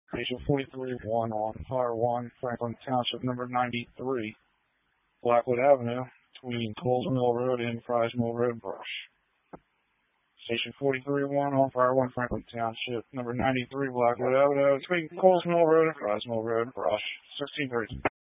Station 43-1 on Fire 1, Franklin Township, number 93, Blackwood Avenue, between Coles Mill Road and Fries Mill Road, Brush. Station 43-1 on Fire 1, Franklin Township, number 93, Blackwood Avenue, between Coles Mill Road and Fries Mill Road, Brush. 1630.